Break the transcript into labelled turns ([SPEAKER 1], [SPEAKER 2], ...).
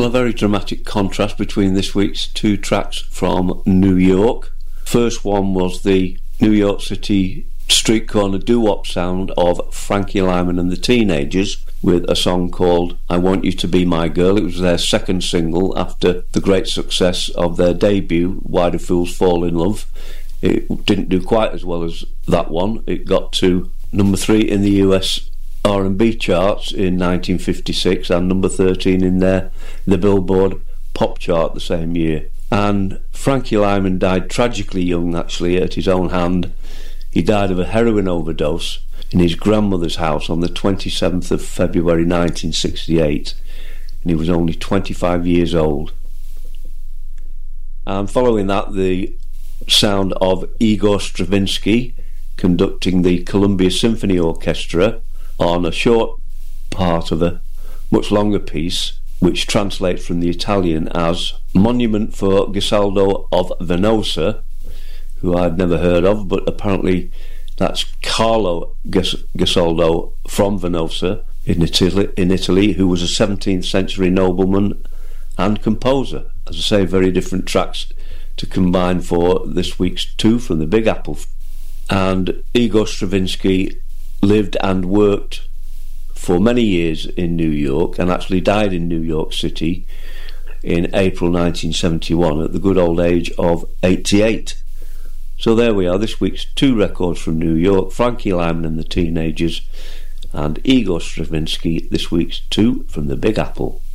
[SPEAKER 1] Well, a very dramatic contrast between this week's two tracks from New York. First one was the New York City street corner doo-wop sound of Frankie Lyman and the Teenagers with a song called I Want You to Be My Girl. It was their second single after the great success of their debut, Why Do Fools Fall in Love. It didn't do quite as well as that one. It got to number 3 in the US R&B charts in 1956 and number 13 in the Billboard pop chart the same year. And Frankie Lyman died tragically young, actually, at his own hand. He died of a heroin overdose in his grandmother's house on the 27th of February 1968, and he was only 25 years old. And following that, the sound of Igor Stravinsky conducting the Columbia Symphony Orchestra on a short part of a much longer piece, which translates from the Italian as Monument for Gesualdo of Venosa, who I'd never heard of, but apparently that's Carlo Gesualdo from Venosa in Italy, who was a 17th century nobleman and composer. As I say, very different tracks to combine for this week's two from the Big Apple. And Igor Stravinsky lived and worked for many years in New York and actually died in New York City in April 1971 at the good old age of 88. So there we are, this week's two records from New York, Frankie Lyman and the Teenagers, and Igor Stravinsky, this week's two from the Big Apple.